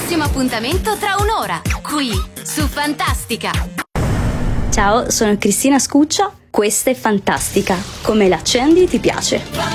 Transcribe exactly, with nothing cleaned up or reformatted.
prossimo appuntamento tra un'ora, qui su Fantastica. Ciao, sono Cristina Scuccia, questa è Fantastica. Come l'accendi ti piace.